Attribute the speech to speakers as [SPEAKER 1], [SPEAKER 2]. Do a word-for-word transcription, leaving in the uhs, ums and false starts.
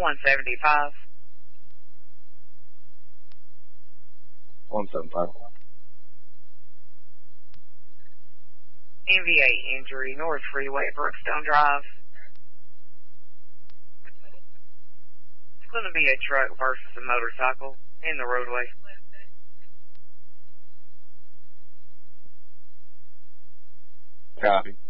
[SPEAKER 1] one seventy-five.
[SPEAKER 2] one seventy-five.
[SPEAKER 1] N V eight injury, North Freeway, Brookstone Drive. It's going to be a truck versus a motorcycle in the roadway.
[SPEAKER 2] Copy.